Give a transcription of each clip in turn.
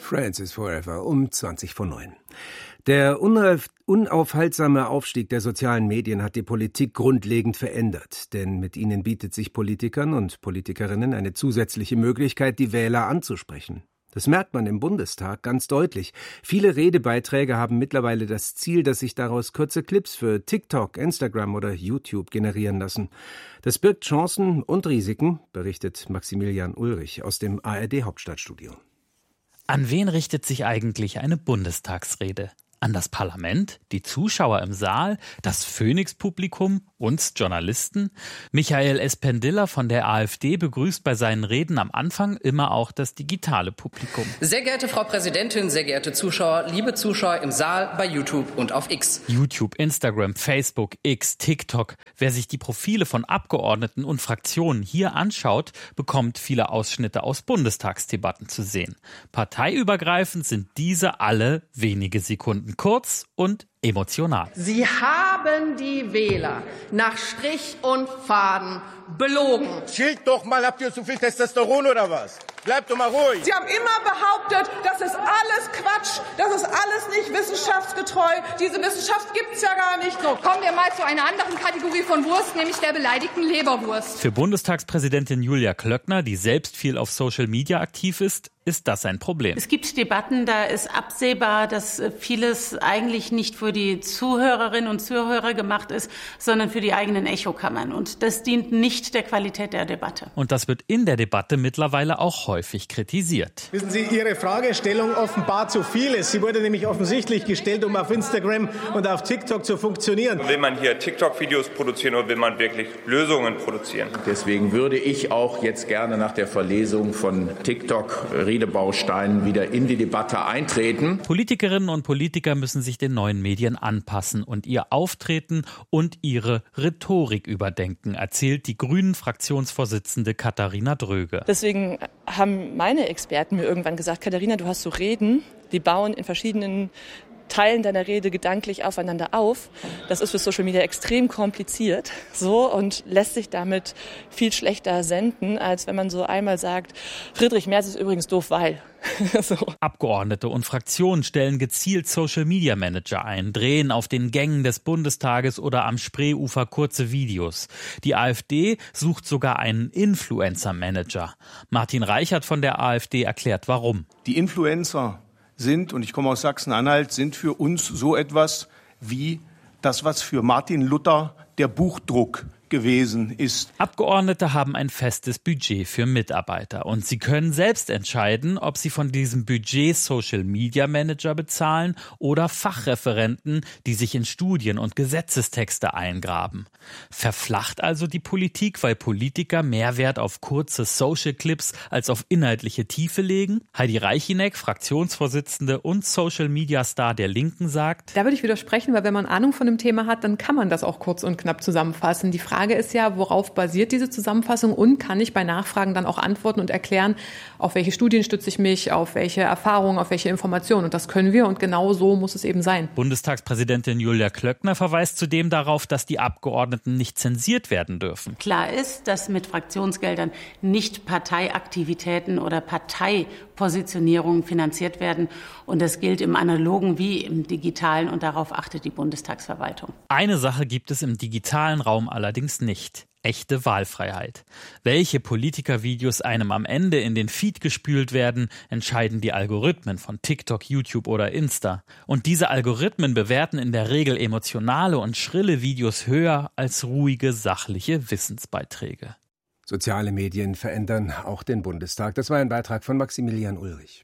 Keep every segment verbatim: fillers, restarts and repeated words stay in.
Francis Forever um zwanzig vor neun. Der unaufhaltsame Aufstieg der sozialen Medien hat die Politik grundlegend verändert. Denn mit ihnen bietet sich Politikern und Politikerinnen eine zusätzliche Möglichkeit, die Wähler anzusprechen. Das merkt man im Bundestag ganz deutlich. Viele Redebeiträge haben mittlerweile das Ziel, dass sich daraus kurze Clips für TikTok, Instagram oder YouTube generieren lassen. Das birgt Chancen und Risiken, berichtet Maximilian Ulrich aus dem A R D-Hauptstadtstudio. An wen richtet sich eigentlich eine Bundestagsrede? An das Parlament, die Zuschauer im Saal, das Phoenix-Publikum, uns Journalisten? Michael Espendiller von der AfD begrüßt bei seinen Reden am Anfang immer auch das digitale Publikum. Sehr geehrte Frau Präsidentin, sehr geehrte Zuschauer, liebe Zuschauer im Saal, bei YouTube und auf X. YouTube, Instagram, Facebook, X, TikTok. Wer sich die Profile von Abgeordneten und Fraktionen hier anschaut, bekommt viele Ausschnitte aus Bundestagsdebatten zu sehen. Parteiübergreifend sind diese alle wenige Sekunden kurz und emotional. Sie haben die Wähler nach Strich und Faden belogen. Schild doch mal, habt ihr zu viel Testosteron oder was? Bleibt doch mal ruhig. Sie haben immer behauptet, das ist alles Quatsch, das ist alles nicht wissenschaftsgetreu. Diese Wissenschaft gibt's ja gar nicht. So, kommen wir mal zu einer anderen Kategorie von Wurst, nämlich der beleidigten Leberwurst. Für Bundestagspräsidentin Julia Klöckner, die selbst viel auf Social Media aktiv ist, ist das ein Problem. Es gibt Debatten, da ist absehbar, dass vieles eigentlich nicht für die Zuhörerinnen und Zuhörer gemacht ist, sondern für die eigenen Echokammern. Und das dient nicht der Qualität der Debatte. Und das wird in der Debatte mittlerweile auch häufig kritisiert. Wissen Sie, Ihre Fragestellung offenbart zu vieles. Sie wurde nämlich offensichtlich gestellt, um auf Instagram und auf TikTok zu funktionieren. Will man hier TikTok-Videos produzieren oder will man wirklich Lösungen produzieren? Deswegen würde ich auch jetzt gerne nach der Verlesung von TikTok-Redebausteinen wieder in die Debatte eintreten. Politikerinnen und Politiker müssen sich den neuen Medien anpassen und ihr Auftreten und ihre Rhetorik überdenken, erzählt die Grünen-Fraktionsvorsitzende Katharina Dröge. Deswegen haben meine Experten mir irgendwann gesagt, Katharina, du hast so Reden, die bauen in verschiedenen Teilen deiner Rede gedanklich aufeinander auf. Das ist für Social Media extrem kompliziert, so, und lässt sich damit viel schlechter senden, als wenn man so einmal sagt, Friedrich Merz ist übrigens doof, weil. So. Abgeordnete und Fraktionen stellen gezielt Social-Media-Manager ein, drehen auf den Gängen des Bundestages oder am Spreeufer kurze Videos. Die AfD sucht sogar einen Influencer-Manager. Martin Reichert von der AfD erklärt, warum. Die Influencer sind, und ich komme aus Sachsen-Anhalt, sind für uns so etwas wie das, was für Martin Luther der Buchdruck gewesen ist. Abgeordnete haben ein festes Budget für Mitarbeiter und sie können selbst entscheiden, ob sie von diesem Budget Social Media Manager bezahlen oder Fachreferenten, die sich in Studien und Gesetzestexte eingraben. Verflacht also die Politik, weil Politiker mehr Wert auf kurze Social Clips als auf inhaltliche Tiefe legen? Heidi Reichineck, Fraktionsvorsitzende und Social Media Star der Linken, sagt: Da würde ich widersprechen, weil wenn man Ahnung von dem Thema hat, dann kann man das auch kurz und knapp zusammenfassen. Die Frage Die Frage ist ja, worauf basiert diese Zusammenfassung und kann ich bei Nachfragen dann auch antworten und erklären, auf welche Studien stütze ich mich, auf welche Erfahrungen, auf welche Informationen. Und das können wir und genau so muss es eben sein. Bundestagspräsidentin Julia Klöckner verweist zudem darauf, dass die Abgeordneten nicht zensiert werden dürfen. Klar ist, dass mit Fraktionsgeldern nicht Parteiaktivitäten oder Parteipositionierungen finanziert werden. Und das gilt im Analogen wie im Digitalen und darauf achtet die Bundestagsverwaltung. Eine Sache gibt es im digitalen Raum allerdings nicht: echte Wahlfreiheit. Welche Politikervideos einem am Ende in den Feed gespült werden, entscheiden die Algorithmen von TikTok, YouTube oder Insta. Und diese Algorithmen bewerten in der Regel emotionale und schrille Videos höher als ruhige, sachliche Wissensbeiträge. Soziale Medien verändern auch den Bundestag. Das war ein Beitrag von Maximilian Ulrich.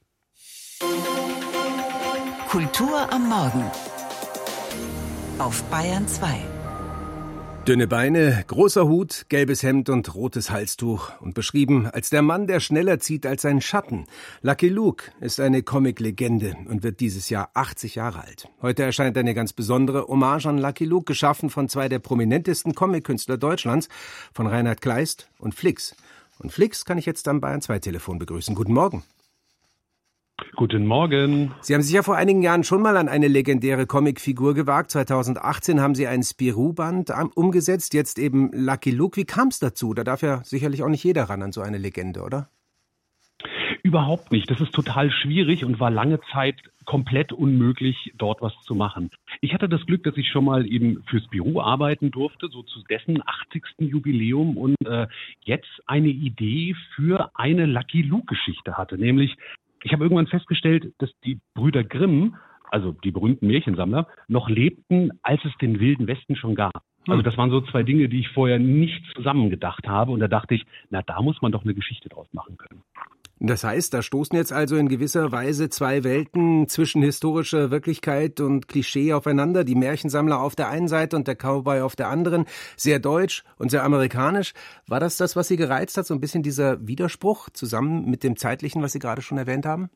Kultur am Morgen auf Bayern zwei. Dünne Beine, großer Hut, gelbes Hemd und rotes Halstuch und beschrieben als der Mann, der schneller zieht als sein Schatten. Lucky Luke ist eine Comic-Legende und wird dieses Jahr achtzig Jahre alt. Heute erscheint eine ganz besondere Hommage an Lucky Luke, geschaffen von zwei der prominentesten Comic-Künstler Deutschlands, von Reinhard Kleist und Flix. Und Flix kann ich jetzt am Bayern zwei Telefon begrüßen. Guten Morgen. Guten Morgen. Sie haben sich ja vor einigen Jahren schon mal an eine legendäre Comicfigur gewagt. zweitausendachtzehn haben Sie ein Spirou-Band umgesetzt, jetzt eben Lucky Luke. Wie kam es dazu? Da darf ja sicherlich auch nicht jeder ran an so eine Legende, oder? Überhaupt nicht. Das ist total schwierig und war lange Zeit komplett unmöglich, dort was zu machen. Ich hatte das Glück, dass ich schon mal eben fürs Büro arbeiten durfte, so zu dessen achtzigsten Jubiläum und äh, jetzt eine Idee für eine Lucky Luke-Geschichte hatte. Nämlich, ich habe irgendwann festgestellt, dass die Brüder Grimm, also die berühmten Märchensammler, noch lebten, als es den Wilden Westen schon gab. Also das waren so zwei Dinge, die ich vorher nicht zusammengedacht habe. Und da dachte ich, na, da muss man doch eine Geschichte draus machen können. Das heißt, da stoßen jetzt also in gewisser Weise zwei Welten zwischen historischer Wirklichkeit und Klischee aufeinander. Die Märchensammler auf der einen Seite und der Cowboy auf der anderen. Sehr deutsch und sehr amerikanisch. War das das, was Sie gereizt hat? So ein bisschen dieser Widerspruch zusammen mit dem Zeitlichen, was Sie gerade schon erwähnt haben?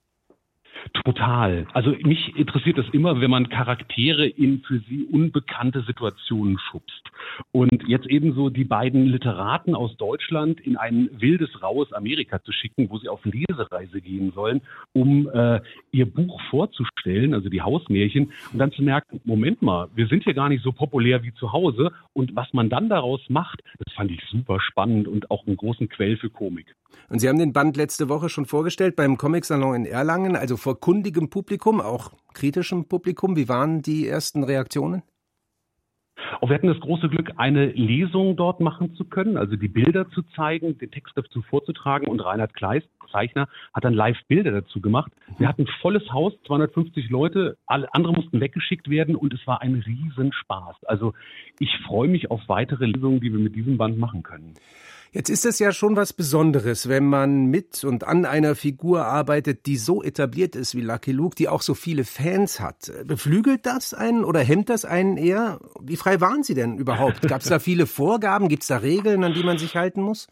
Total. Also mich interessiert es immer, wenn man Charaktere in für sie unbekannte Situationen schubst. Und jetzt ebenso die beiden Literaten aus Deutschland in ein wildes, raues Amerika zu schicken, wo sie auf Lesereise gehen sollen, um äh, ihr Buch vorzustellen, also die Hausmärchen, und dann zu merken, Moment mal, wir sind hier gar nicht so populär wie zu Hause. Und was man dann daraus macht, das fand ich super spannend und auch einen großen Quell für Komik. Und Sie haben den Band letzte Woche schon vorgestellt beim Comic-Salon in Erlangen, also vor kundigem Publikum, auch kritischem Publikum. Wie waren die ersten Reaktionen? Auch wir hatten das große Glück, eine Lesung dort machen zu können, also die Bilder zu zeigen, den Text dazu vorzutragen, und Reinhard Kleist, Zeichner, hat dann live Bilder dazu gemacht. Wir hatten volles Haus, zweihundertfünfzig Leute, alle andere mussten weggeschickt werden und es war ein Riesenspaß. Also ich freue mich auf weitere Lesungen, die wir mit diesem Band machen können. Jetzt ist es ja schon was Besonderes, wenn man mit und an einer Figur arbeitet, die so etabliert ist wie Lucky Luke, die auch so viele Fans hat. Beflügelt das einen oder hemmt das einen eher? Wie frei waren Sie denn überhaupt? Gab es da viele Vorgaben? Gibt es da Regeln, an die man sich halten muss?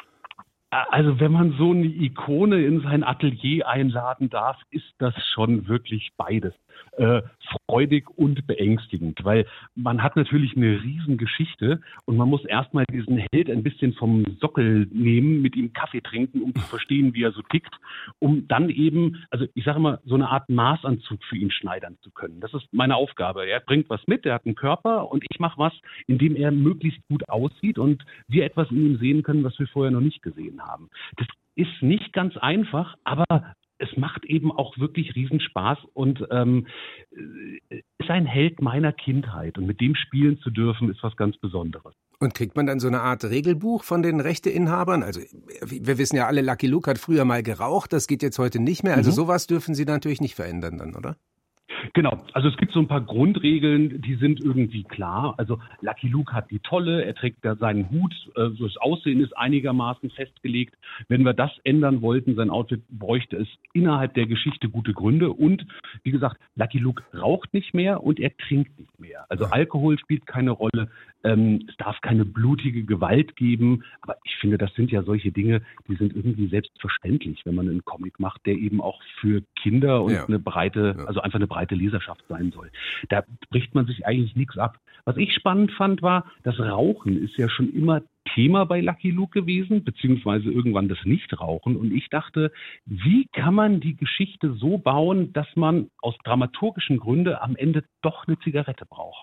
Also wenn man so eine Ikone in sein Atelier einladen darf, ist das schon wirklich beides. Äh, freudig und beängstigend, weil man hat natürlich eine Riesengeschichte und man muss erstmal diesen Held ein bisschen vom Sockel nehmen, mit ihm Kaffee trinken, um zu verstehen, wie er so tickt, um dann eben, also ich sage immer, so eine Art Maßanzug für ihn schneidern zu können. Das ist meine Aufgabe. Er bringt was mit, er hat einen Körper und ich mache was, in dem er möglichst gut aussieht und wir etwas in ihm sehen können, was wir vorher noch nicht gesehen haben. Das ist nicht ganz einfach, aber es macht eben auch wirklich Riesenspaß und ähm, ist ein Held meiner Kindheit. Und mit dem spielen zu dürfen, ist was ganz Besonderes. Und kriegt man dann so eine Art Regelbuch von den Rechteinhabern? Also wir wissen ja alle, Lucky Luke hat früher mal geraucht, das geht jetzt heute nicht mehr. Also mhm. sowas dürfen Sie natürlich nicht verändern dann, oder? Genau, also es gibt so ein paar Grundregeln, die sind irgendwie klar. Also Lucky Luke hat die Tolle, er trägt da seinen Hut, äh, das Aussehen ist einigermaßen festgelegt. Wenn wir das ändern wollten, sein Outfit, bräuchte es innerhalb der Geschichte gute Gründe. Und wie gesagt, Lucky Luke raucht nicht mehr und er trinkt nicht mehr. Also Alkohol spielt keine Rolle, ähm, es darf keine blutige Gewalt geben. Aber ich finde, das sind ja solche Dinge, die sind irgendwie selbstverständlich, wenn man einen Comic macht, der eben auch für Kinder und ja. eine breite, also einfach eine breite Leserschaft sein soll. Da bricht man sich eigentlich nichts ab. Was ich spannend fand, war, das Rauchen ist ja schon immer Thema bei Lucky Luke gewesen, beziehungsweise irgendwann das Nichtrauchen. Und ich dachte, wie kann man die Geschichte so bauen, dass man aus dramaturgischen Gründen am Ende doch eine Zigarette braucht?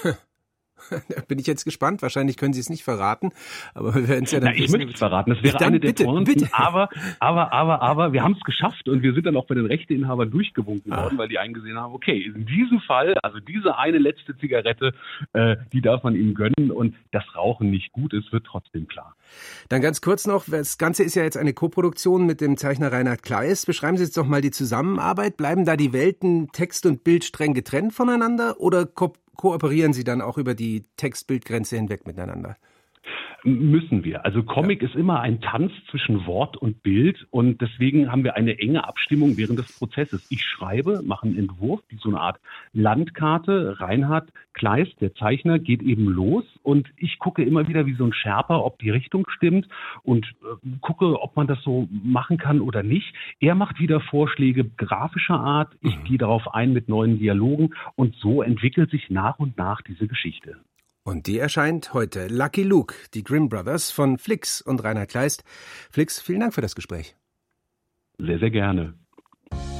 Da bin ich jetzt gespannt. Wahrscheinlich können Sie es nicht verraten, aber wir werden es ja dann Na, ich möchte es verraten. Das wäre dann eine der bitte, Pointen. Bitte. Aber, aber, aber, aber, wir haben es geschafft und wir sind dann auch bei den Rechteinhabern durchgewunken ah. worden, weil die eingesehen haben, okay, in diesem Fall, also diese eine letzte Zigarette, äh, die darf man ihm gönnen und dass Rauchen nicht gut ist, wird trotzdem klar. Dann ganz kurz noch, das Ganze ist ja jetzt eine Koproduktion mit dem Zeichner Reinhard Kleist. Beschreiben Sie jetzt doch mal die Zusammenarbeit. Bleiben da die Welten Text und Bild streng getrennt voneinander oder ko- kooperieren Sie dann auch über die Text-Bild-Grenze hinweg miteinander? Müssen wir. Also Comic ja. ist immer ein Tanz zwischen Wort und Bild und deswegen haben wir eine enge Abstimmung während des Prozesses. Ich schreibe, mache einen Entwurf, wie so eine Art Landkarte. Reinhard Kleist, der Zeichner, geht eben los und ich gucke immer wieder wie so ein Sherpa, ob die Richtung stimmt und äh, gucke, ob man das so machen kann oder nicht. Er macht wieder Vorschläge grafischer Art. Ich mhm. gehe darauf ein mit neuen Dialogen und so entwickelt sich nach und nach diese Geschichte. Und die erscheint heute. Lucky Luke, die Grimm Brothers von Flix und Reinhard Kleist. Flix, vielen Dank für das Gespräch. Sehr, sehr gerne.